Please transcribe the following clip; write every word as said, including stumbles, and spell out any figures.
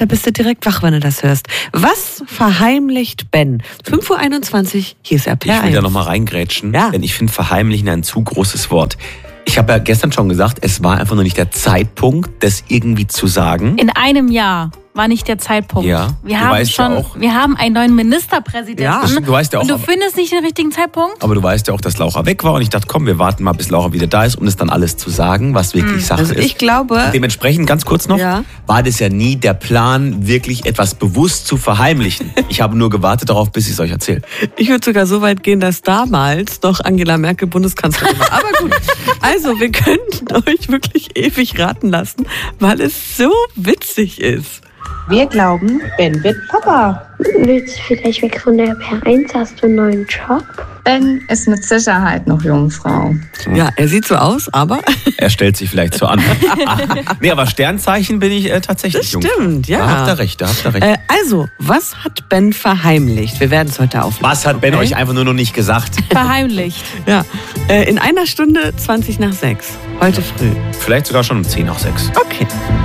da bist du direkt wach, wenn du das hörst. Was verheimlicht Ben? fünf Uhr einundzwanzig, hier ist R P R eins. Ich will da nochmal reingrätschen, ja. denn ich finde verheimlichen ein zu großes Wort. Ich habe ja gestern schon gesagt, es war einfach nur nicht der Zeitpunkt, das irgendwie zu sagen. In einem Jahr war nicht der Zeitpunkt. Ja, wir du haben weißt schon, ja auch. wir haben einen neuen Ministerpräsidenten. Ja, das stimmt, du weißt ja auch. Und du aber, findest nicht den richtigen Zeitpunkt? aber du weißt ja auch, dass Laura weg war und ich dachte, komm, wir warten mal, bis Laura wieder da ist, um das dann alles zu sagen, was wirklich Sache Also ist. ich glaube... Dementsprechend, ganz kurz noch, Ja. war das ja nie der Plan, wirklich etwas bewusst zu verheimlichen. Ich habe nur gewartet darauf, bis ich es euch erzähle. Ich würde sogar so weit gehen, dass damals noch Angela Merkel Bundeskanzlerin war. Aber gut, also wir könnten euch wirklich ewig raten lassen, weil es so witzig ist. Wir glauben, Ben wird Papa. Willst du vielleicht weg von der R P R eins? Hast du einen neuen Job? Ben ist mit Sicherheit noch Jungfrau. Ja, er sieht so aus, aber Er stellt sich vielleicht so an. Nee, aber Sternzeichen bin ich äh, tatsächlich das Jungfrau. stimmt, ja. Da habt ihr recht, da habt ihr recht. Äh, also, was hat Ben verheimlicht? Wir werden es heute auflösen. Was hat Ben okay? euch einfach nur noch nicht gesagt? Verheimlicht. Ja, äh, in einer Stunde zwanzig nach sechs. Heute früh. Vielleicht sogar schon um zehn nach sechs. Okay.